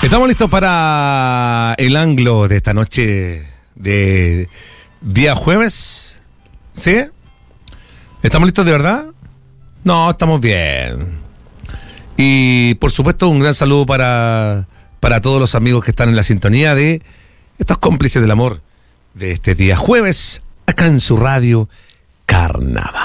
Estamos listos para el ángulo de esta noche de día jueves. ¿Sí? ¿Estamos listos de verdad? No, estamos bien. Y por supuesto un gran saludo para todos los amigos que están en la sintonía de estos cómplices del amor de este día jueves, acá en su radio Carnaval.